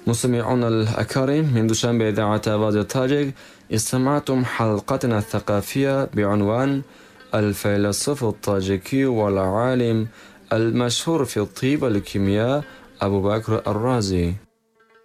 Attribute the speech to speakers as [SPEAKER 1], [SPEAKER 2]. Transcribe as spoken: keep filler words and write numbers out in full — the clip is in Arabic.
[SPEAKER 1] مستمعون الأكارم من دوشنبه إذاعة راديو تاجيك، استمعتم حلقتنا الثقافية بعنوان الفيلسوف الطاجيكي والعالم المشهور في الطب والكيمياء أبو بكر الرازي.